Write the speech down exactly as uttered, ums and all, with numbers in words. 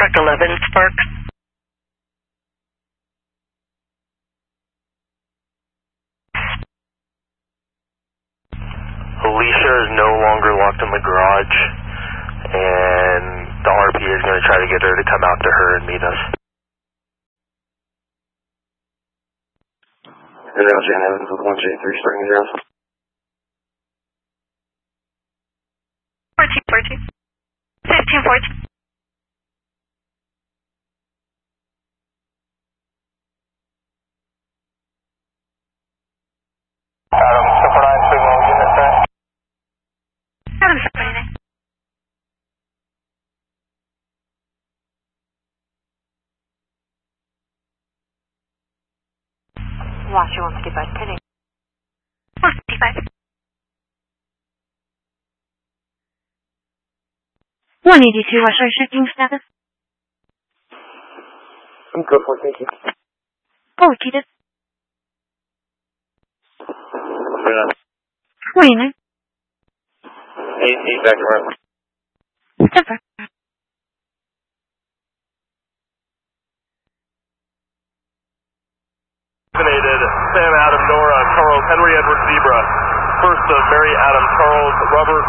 Truck eleven, Spark. Alicia is no longer locked in the garage, and the R P is going to try to get her to come out to her and meet us. And now Jan Evans with one J three starting zero. fourteen, fourteen. fifteen, fourteen. Adam, triple nine, signal, unit set. Adam, triple nine. Watch one fifty-five, pinning. one fifty-five. one eighty-two, what's our shipping status? I'm good for it, thank you. Oh, repeated. twenty-nine. Eight, eight back around. Denver. Sam, Adam, Nora, Charles, Henry, Edward, Zebra. First of Mary, Adam, Charles, Robert,